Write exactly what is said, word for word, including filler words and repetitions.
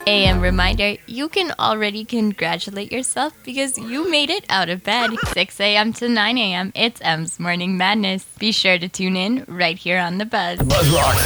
A M reminder, you can already congratulate yourself because you made it out of bed. six a.m. to nine a.m. It's M's Morning Madness. Be sure to tune in right here on The Buzz. Buzz Rock.